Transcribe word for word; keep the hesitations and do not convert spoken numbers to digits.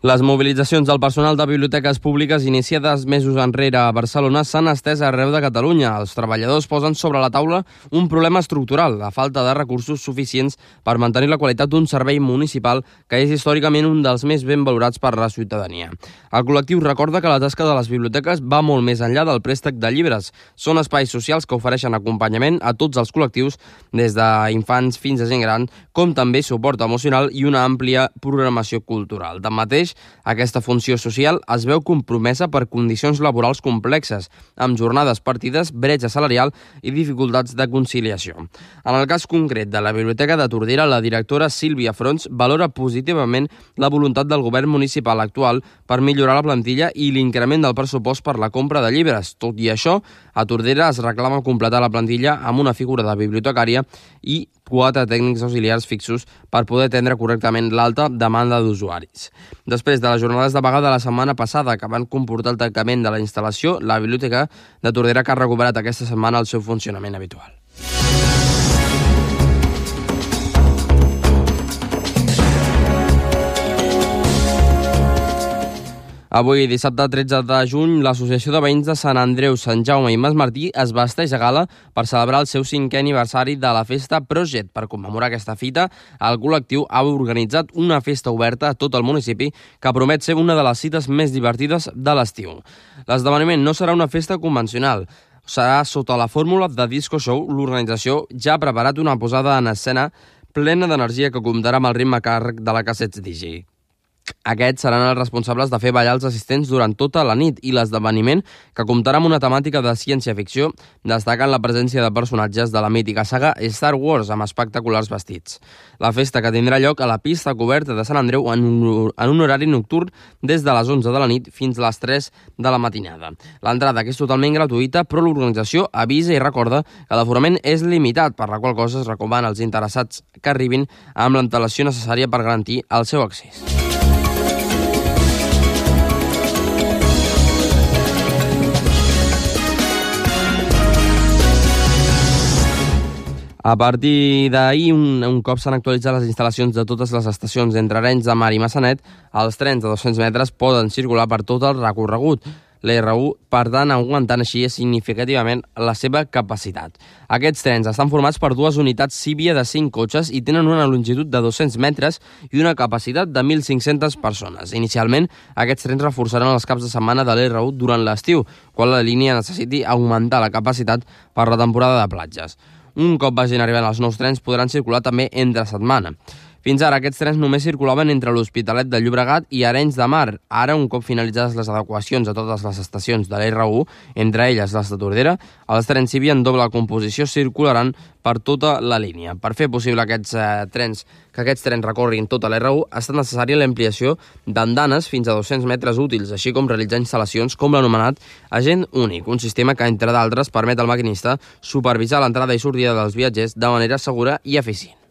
Les mobilitzacions del personal de biblioteques públiques iniciades mesos enrere a Barcelona s'han estès arreu de Catalunya. Els treballadors posen sobre la taula un problema estructural, la falta de recursos suficients per mantenir la qualitat d'un servei municipal que és històricament un dels més ben valorats per la ciutadania. El col·lectiu recorda que la tasca de les biblioteques va molt més enllà del préstec de llibres. Són espais socials que ofereixen acompanyament a tots els col·lectius, des d'infants fins a gent gran, com també suport emocional i una àmplia programació cultural. Tanmateix, aquesta funció social es veu compromesa per condicions laborals complexes, amb jornades partides, bretxa salarial i dificultats de conciliació. En el cas concret de la Biblioteca de Tordera, la directora Sílvia Frons valora positivament la voluntat del govern municipal actual per millorar la plantilla i l'increment del pressupost per la compra de llibres. Tot i això, a Tordera es reclama completar la plantilla amb una figura de bibliotecària i quatre tècnics auxiliars fixos per poder atendre correctament l'alta demanda d'usuaris. Després de les jornades de vaga de la setmana passada que van comportar el tancament de la instal·lació, la Biblioteca de Tordera que ha recuperat aquesta setmana el seu funcionament habitual. Avui, dissabte tretze de juny, l'Associació de Veïns de Sant Andreu, Sant Jaume i Mas Martí es vesteix a gala per celebrar el seu cinquè aniversari de la festa Project. Per commemorar aquesta fita, el col·lectiu ha organitzat una festa oberta a tot el municipi que promet ser una de les cites més divertides de l'estiu. L'esdeveniment no serà una festa convencional, serà sota la fórmula de Disco Show. L'organització ja ha preparat una posada en escena plena d'energia que comptarà amb el ritme càrrec de la Cassettes D J. Aquests seran els responsables de fer ballar els assistents durant tota la nit i l'esdeveniment, que comptarà amb una temàtica de ciència-ficció, destacant la presència de personatges de la mítica saga Star Wars amb espectaculars vestits. La festa, que tindrà lloc a la pista coberta de Sant Andreu en un, en un horari nocturn des de les onze de la nit fins a les tres de la matinada. L'entrada, que és totalment gratuïta, però l'organització avisa i recorda que l'aforament és limitat, per la qual cosa es recomana als interessats que arribin amb l'antelació necessària per garantir el seu accés. A partir d'ahir, un, un cop s'han actualitzat les instal·lacions de totes les estacions entre Arenys de Mar i Massanet, els trens de dos-cents metres poden circular per tot el recorregut. L'R u, per tant, augmentant així significativament la seva capacitat. Aquests trens estan formats per dues unitats Cívia de cinc cotxes i tenen una longitud de dos-cents metres i una capacitat de mil cinc-centes persones. Inicialment, aquests trens reforçaran els caps de setmana de l'R u durant l'estiu, quan la línia necessiti augmentar la capacitat per la temporada de platges. Un cop vagin arribant els nous trens, podran circular també entre setmana. Fins ara, aquests trens només circulaven entre l'Hospitalet de Llobregat i Arenys de Mar. Ara, un cop finalitzades les adequacions a totes les estacions de l'R u, entre elles les de Tordera, els trens Cívia en doble composició circularan per tota la línia. Per fer possible aquests eh, trens, que aquests trens recorrin tota l'R u, ha estat necessària l'ampliació d'andanes fins a dos-cents metres útils, així com realitzar instal·lacions com l'anomenat agent únic, un sistema que, entre d'altres, permet al maquinista supervisar l'entrada i sortida dels viatgers de manera segura i eficient.